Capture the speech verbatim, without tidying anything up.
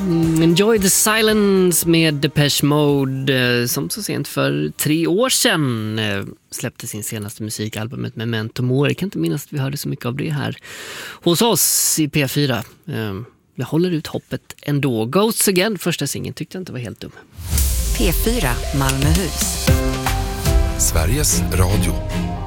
Mm, Enjoy the Silence med Depeche Mode eh, som så sent för tre år sedan eh, släppte sin senaste musikalbumet Memento Mori. Jag kan inte minnas att vi hörde så mycket av det här hos oss i P fyra. Eh, jag håller ut hoppet ändå. Ghosts Again, första singeln, tyckte jag inte var helt dum. P fyra Malmöhus. Sveriges Radio.